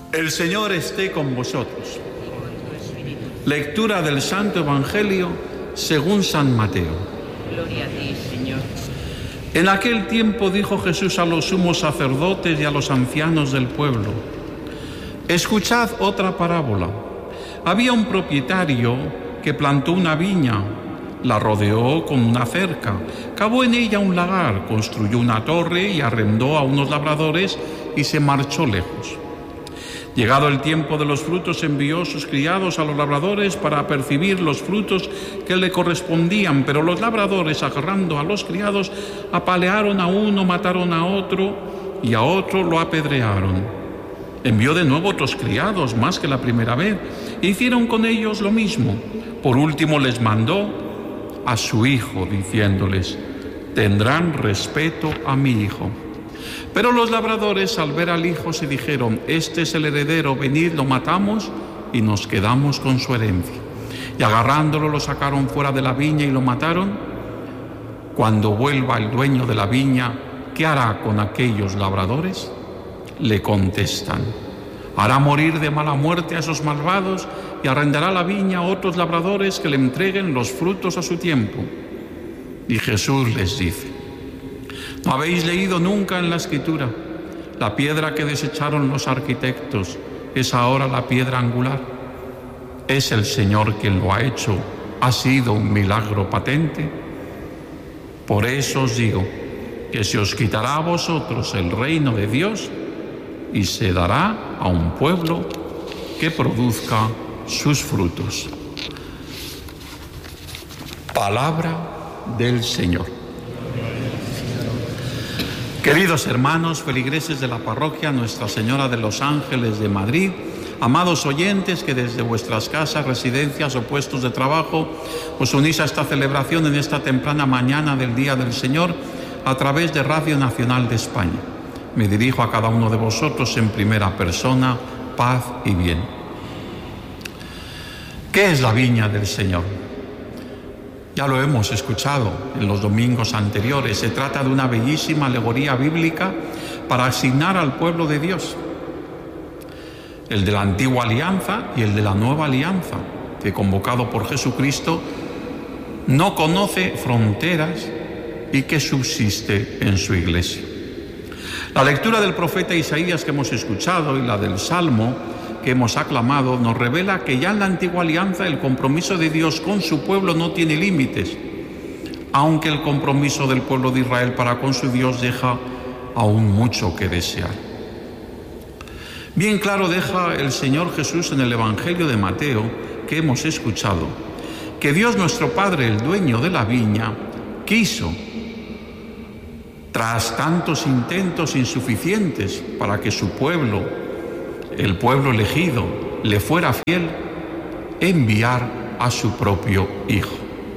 El Señor esté con vosotros. Lectura del Santo Evangelio según San Mateo. Gloria a ti, Señor. En aquel tiempo dijo Jesús a los sumos sacerdotes y a los ancianos del pueblo: escuchad otra parábola. Había un propietario que plantó una viña, la rodeó con una cerca, cavó en ella un lagar, construyó una torre y arrendó a unos labradores y se marchó lejos. Llegado el tiempo de los frutos, envió sus criados a los labradores para percibir los frutos que le correspondían, pero los labradores, agarrando a los criados, apalearon a uno, mataron a otro y a otro lo apedrearon. Envió de nuevo otros criados, más que la primera vez, e hicieron con ellos lo mismo. Por último les mandó a su hijo, diciéndoles: tendrán respeto a mi hijo. Pero los labradores, al ver al hijo, se dijeron: este es el heredero, venid, lo matamos y nos quedamos con su herencia. Y agarrándolo lo sacaron fuera de la viña y lo mataron. Cuando vuelva el dueño de la viña, ¿qué hará con aquellos labradores? Le contestan: hará morir de mala muerte a esos malvados y arrendará la viña a otros labradores que le entreguen los frutos a su tiempo. Y Jesús les dice: ¿no habéis leído nunca en la Escritura? La piedra que desecharon los arquitectos es ahora la piedra angular. Es el Señor quien lo ha hecho. ¿Ha sido un milagro patente? Por eso os digo que se os quitará a vosotros el reino de Dios y se dará a un pueblo que produzca sus frutos. Palabra del Señor. Queridos hermanos, feligreses de la parroquia Nuestra Señora de los Ángeles de Madrid, amados oyentes que desde vuestras casas, residencias o puestos de trabajo os unís a esta celebración en esta temprana mañana del Día del Señor a través de Radio Nacional de España. Me dirijo a cada uno de vosotros en primera persona: paz y bien. ¿Qué es la viña del Señor? Ya lo hemos escuchado en los domingos anteriores. Se trata de una bellísima alegoría bíblica para asignar al pueblo de Dios, el de la antigua alianza y el de la nueva alianza, que convocado por Jesucristo no conoce fronteras y que subsiste en su iglesia. La lectura del profeta Isaías que hemos escuchado y la del Salmo que hemos aclamado nos revela que ya en la antigua alianza el compromiso de Dios con su pueblo no tiene límites, aunque el compromiso del pueblo de Israel para con su Dios deja aún mucho que desear. Bien claro deja el Señor Jesús en el Evangelio de Mateo que hemos escuchado, que Dios nuestro Padre, el dueño de la viña, quiso, tras tantos intentos insuficientes para que su pueblo, el pueblo elegido, le fuera fiel, enviar a su propio Hijo.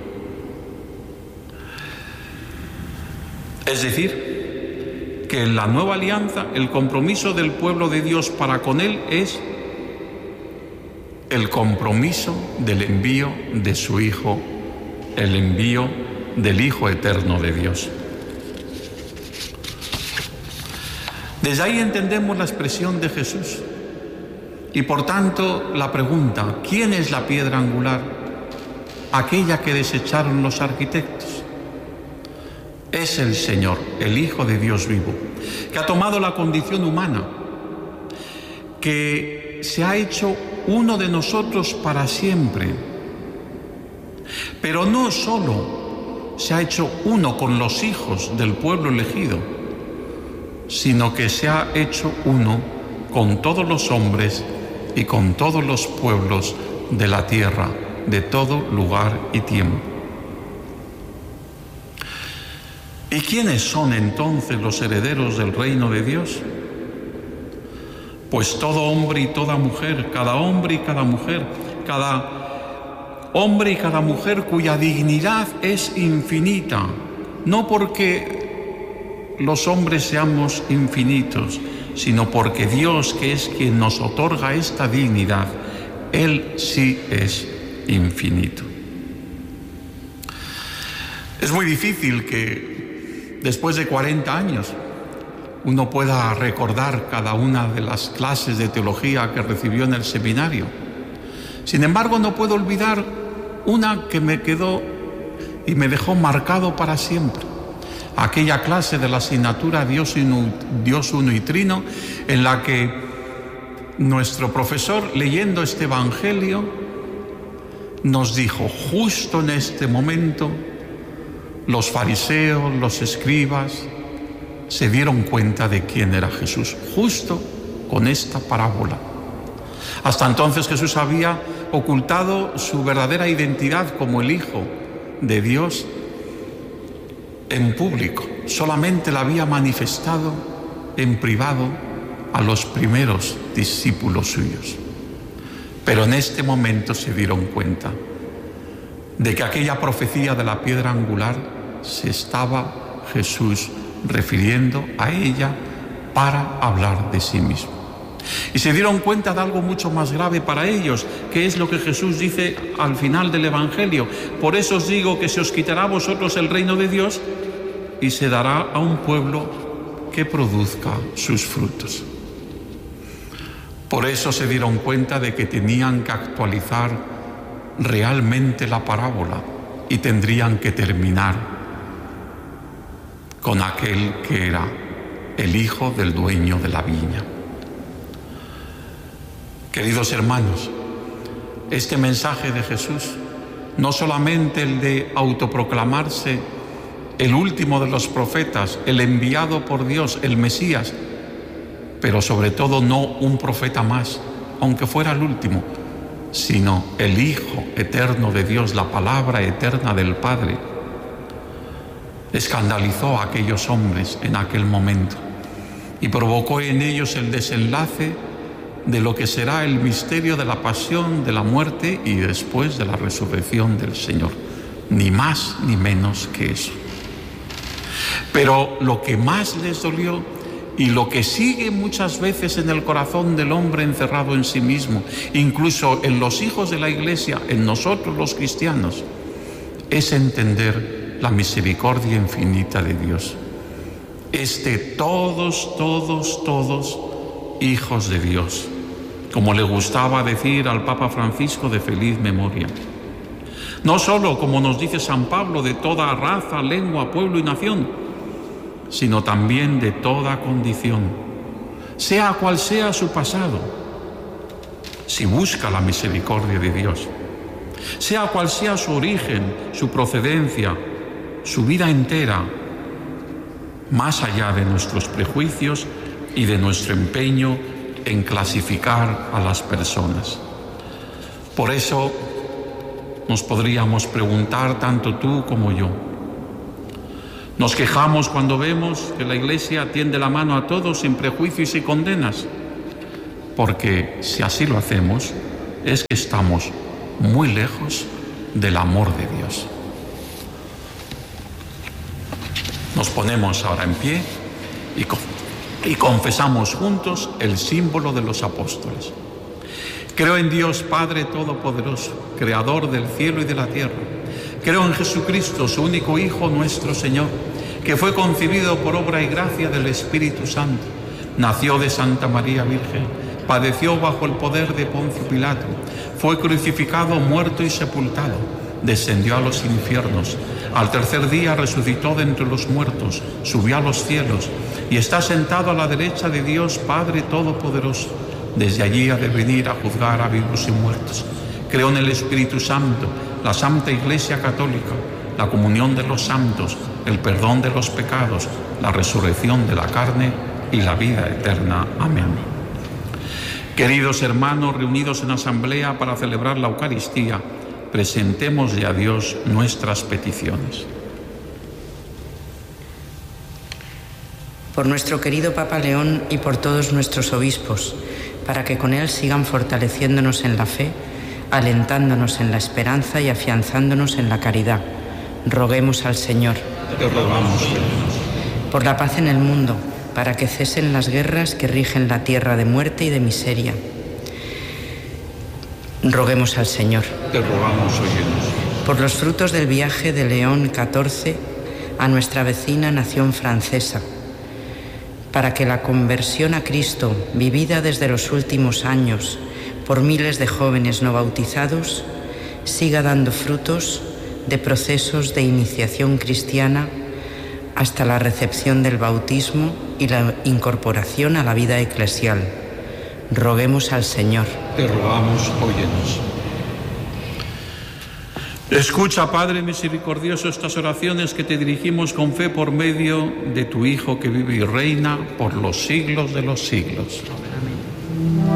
Es decir, que en la nueva alianza el compromiso del pueblo de Dios para con Él es el compromiso del envío de su Hijo, el envío del Hijo eterno de Dios. Desde ahí entendemos la expresión de Jesús. Y por tanto la pregunta: ¿quién es la piedra angular? Aquella que desecharon los arquitectos. Es el Señor, el Hijo de Dios vivo, que ha tomado la condición humana, que se ha hecho uno de nosotros para siempre. Pero no solo se ha hecho uno con los hijos del pueblo elegido, sino que se ha hecho uno con todos los hombres y con todos los pueblos de la tierra, de todo lugar y tiempo. ¿Y quiénes son entonces los herederos del reino de Dios? Pues todo hombre y toda mujer, cada hombre y cada mujer, cada hombre y cada mujer cuya dignidad es infinita, no porque los hombres seamos infinitos, sino porque Dios, que es quien nos otorga esta dignidad, Él sí es infinito. Es muy difícil que después de 40 años uno pueda recordar cada una de las clases de teología que recibió en el seminario. Sin embargo, no puedo olvidar una que me quedó y me dejó marcado para siempre. Aquella clase de la asignatura Dios uno y trino, en la que nuestro profesor, leyendo este evangelio, nos dijo: justo en este momento, los fariseos, los escribas, se dieron cuenta de quién era Jesús, justo con esta parábola. Hasta entonces Jesús había ocultado su verdadera identidad como el Hijo de Dios en público, solamente la había manifestado en privado a los primeros discípulos suyos. Pero en este momento se dieron cuenta de que aquella profecía de la piedra angular se estaba Jesús refiriendo a ella para hablar de sí mismo. Y se dieron cuenta de algo mucho más grave para ellos, que es lo que Jesús dice al final del Evangelio: por eso os digo que se os quitará a vosotros el reino de Dios y se dará a un pueblo que produzca sus frutos. Por eso se dieron cuenta de que tenían que actualizar realmente la parábola y tendrían que terminar con aquel que era el hijo del dueño de la viña. Queridos hermanos, este mensaje de Jesús, no solamente el de autoproclamarse el último de los profetas, el enviado por Dios, el Mesías, pero sobre todo no un profeta más, aunque fuera el último, sino el Hijo eterno de Dios, la palabra eterna del Padre, escandalizó a aquellos hombres en aquel momento y provocó en ellos el desenlace de lo que será el misterio de la pasión, de la muerte y después de la resurrección del Señor. Ni más ni menos que eso. Pero lo que más les dolió y lo que sigue muchas veces en el corazón del hombre encerrado en sí mismo, incluso en los hijos de la Iglesia, en nosotros los cristianos, es entender la misericordia infinita de Dios. Todos hijos de Dios, como le gustaba decir al Papa Francisco, de feliz memoria. No solo, como nos dice San Pablo, de toda raza, lengua, pueblo y nación, sino también de toda condición, sea cual sea su pasado, si busca la misericordia de Dios, sea cual sea su origen, su procedencia, su vida entera, más allá de nuestros prejuicios y de nuestro empeño en clasificar a las personas. Por eso nos podríamos preguntar, tanto tú como yo, nos quejamos cuando vemos que la Iglesia tiende la mano a todos sin prejuicios y condenas, porque si así lo hacemos, es que estamos muy lejos del amor de Dios. Nos ponemos ahora en pie y confesamos juntos el símbolo de los apóstoles. Creo en Dios Padre Todopoderoso, Creador del cielo y de la tierra. Creo en Jesucristo, su único Hijo, nuestro Señor, que fue concebido por obra y gracia del Espíritu Santo. Nació de Santa María Virgen, padeció bajo el poder de Poncio Pilato, fue crucificado, muerto y sepultado, descendió a los infiernos. Al tercer día resucitó de entre los muertos, subió a los cielos y está sentado a la derecha de Dios Padre Todopoderoso. Desde allí ha de venir a juzgar a vivos y muertos. Creo en el Espíritu Santo, la Santa Iglesia Católica, la comunión de los santos, el perdón de los pecados, la resurrección de la carne y la vida eterna. Amén. Queridos hermanos reunidos en asamblea para celebrar la Eucaristía, presentémosle a Dios nuestras peticiones. Por nuestro querido Papa León y por todos nuestros obispos, para que con él sigan fortaleciéndonos en la fe, alentándonos en la esperanza y afianzándonos en la caridad. Roguemos al Señor. Te rogamos, Señor. Por la paz en el mundo, para que cesen las guerras que rigen la tierra de muerte y de miseria. Roguemos al Señor. Te rogamos, óyenos. Por los frutos del viaje de León XIV a nuestra vecina nación francesa, para que la conversión a Cristo, vivida desde los últimos años por miles de jóvenes no bautizados, siga dando frutos de procesos de iniciación cristiana hasta la recepción del bautismo y la incorporación a la vida eclesial. Roguemos al Señor. Te rogamos, óyenos. Escucha, Padre misericordioso, estas oraciones que te dirigimos con fe por medio de tu Hijo que vive y reina por los siglos de los siglos. Amén.